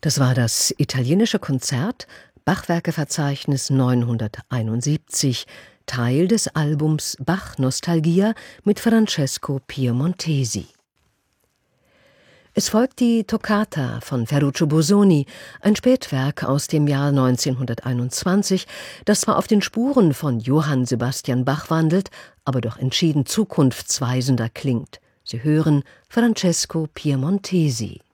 Das war das italienische Konzert, Bachwerkeverzeichnis 971, Teil des Albums Bach Nostalgia mit Francesco Piemontesi. Es folgt die Toccata von Ferruccio Busoni, ein Spätwerk aus dem Jahr 1921, das zwar auf den Spuren von Johann Sebastian Bach wandelt, aber doch entschieden zukunftsweisender klingt. Sie hören Francesco Piemontesi.